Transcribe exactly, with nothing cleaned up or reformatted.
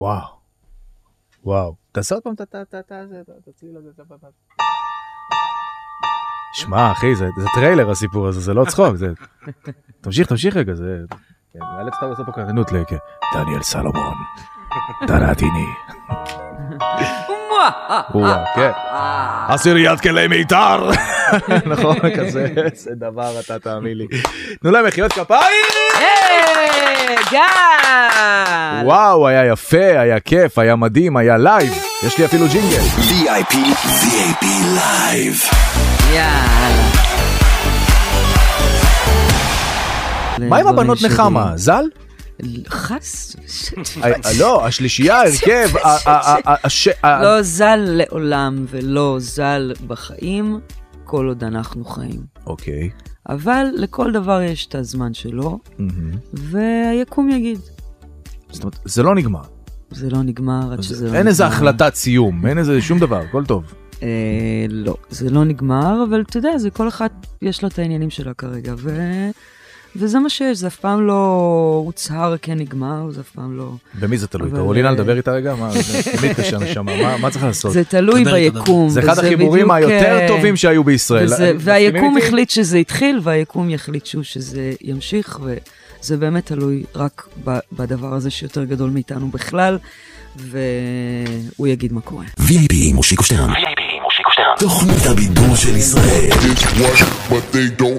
וואו. וואו. תעשה עוד פעם, תצליל לזה. שמע, אחי, זה טריילר הסיפור הזה, זה לא צחוק. תמשיך, תמשיך רגע, זה... מאלץ אתה לעשות פה קרנות לכ... דניאל סלומון, דרעתיני. וואה, כן. עשיריית כלי מיתר. נכון, כזה, זה דבר, אתה תאמין לי. תנו להם מחיאות כפיים! גל! וואו, היה יפה, היה כיף, היה מדהים, היה לייב. יש לי אפילו ג'ינגל. וי איי פי, וי איי פי לייב. יאללה. מה עם הבנות נחמה? זל? חס? לא, השלישייה, הרכב. לא זל לעולם ולא זל בחיים, כל עוד אנחנו חיים. אוקיי. אבל לכל דבר יש את הזמן שלו, והיקום יגיד. זאת אומרת, זה לא נגמר. זה לא נגמר עד שזה לא נגמר. אין איזה החלטת סיום, אין איזה שום דבר, הכל טוב. לא, זה לא נגמר, אבל אתה יודע, זה כל אחד יש לו את העניינים שלה כרגע, ו... וזה מה שיש, זה אף פעם לא הוצהר כנגמר, זה אף פעם לא... במי זה תלוי? קרולינה, לדבר איתה רגע? מה, זה תמיד קשה נשמה, מה צריך לעשות? זה תלוי ביקום. זה אחד החיבורים היותר טובים שהיו בישראל. והיקום החליט שזה התחיל, והיקום יחליט שזה ימשיך, וזה באמת תלוי רק בדבר הזה שיותר גדול מאיתנו בכלל, והוא יגיד מה קורה. וי איי פי מושיקו שטרן. וי איי פי מושיקו שטרן. תוכנית הבידור של ישראל.